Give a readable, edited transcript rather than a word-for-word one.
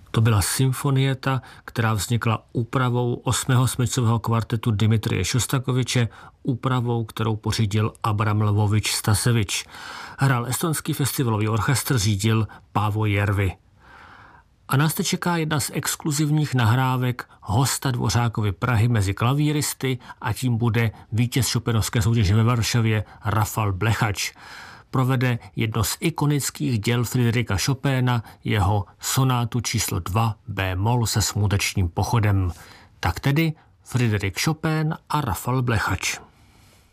To byla symfonieta, která vznikla úpravou 8. smyčcového kvartetu Dimitrije Šostakoviče, úpravou, kterou pořídil Abram Lvovič Stasevič. Hrál estonský festivalový orchestr, řídil Paavo Järvi. A nás teď čeká jedna z exkluzivních nahrávek hosta Dvořákovy Prahy mezi klavíristy a tím bude vítěz Chopinovské soutěže ve Varšavě Rafal Blechač. Provede jedno z ikonických děl Fryderika Chopina, jeho sonátu číslo 2 B-moll se smutečním pochodem. Tak tedy Fryderik Chopin a Rafal Blechač.